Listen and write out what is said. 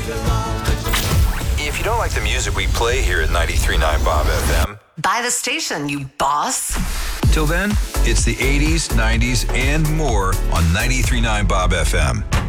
If you don't like the music we play here at 93.9 Bob FM, buy the station, you boss. till then, it's the 80s, 90s, and more on 93.9 Bob FM.